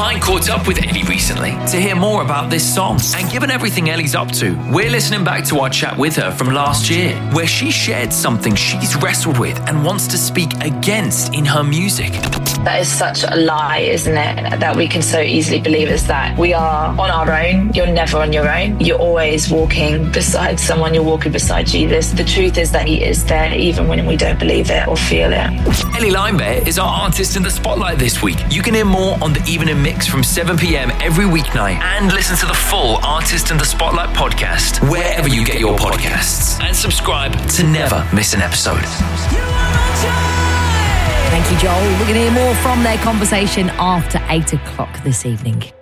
I caught up with Ellie recently to hear more about this song. And given everything Ellie's up to, we're listening back to our chat with her from last year, where she shared something she's wrestled with and wants to speak against in her music. That is such a lie, isn't it? That we can so easily believe is that we are on our own. You're never on your own. You're always walking beside someone. You're walking beside Jesus. The truth is that he is there even when we don't believe it or feel it. Ellie Limebear is our artist in the spotlight this week. You can hear more on the Evening Mix from 7 p.m. every weeknight and listen to the full Artist in the Spotlight podcast wherever you get your podcasts. And subscribe to never miss an episode. Thank you, Joel. We're going to hear more from their conversation after 8 o'clock this evening.